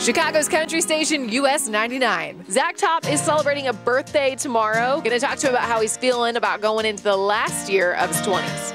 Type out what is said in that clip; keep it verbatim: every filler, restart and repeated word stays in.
Chicago's country station U S ninety-nine. Zach Top is celebrating a birthday tomorrow. Gonna talk to him about how he's feeling about going into the last year of his twenties.